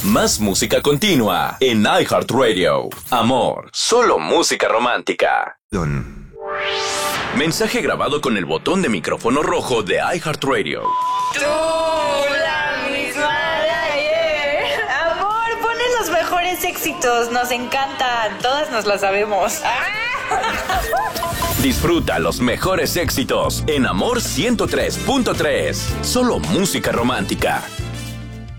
Más música continua en iHeartRadio. Amor, solo música romántica. Mensaje grabado con el botón de micrófono rojo de iHeartRadio. Tú, la misma de ayer. Amor, pones los mejores éxitos. Nos encantan. Todas nos las sabemos. Disfruta los mejores éxitos en Amor 103.3. Solo música romántica.